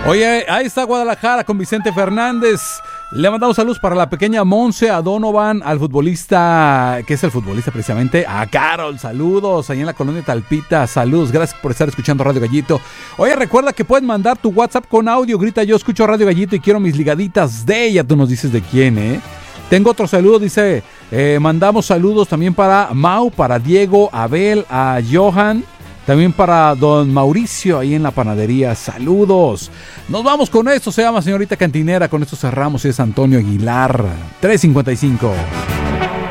Oye, ahí está Guadalajara con Vicente Fernández. Le mandamos saludos para la pequeña Monse, a Donovan, al futbolista, que es el futbolista precisamente, a Carol, saludos, ahí en la colonia Talpita, saludos, gracias por estar escuchando Radio Gallito. Oye, recuerda que puedes mandar tu WhatsApp con audio, grita yo escucho Radio Gallito y quiero mis ligaditas de ella, tú nos dices de quién, ¿eh? Tengo otro saludo, dice, mandamos saludos también para Mau, para Diego, Abel, a Johan, también para don Mauricio ahí en la panadería. Saludos. Nos vamos con esto. Se llama Señorita Cantinera. Con esto cerramos. Es Antonio Aguilar. 3:55.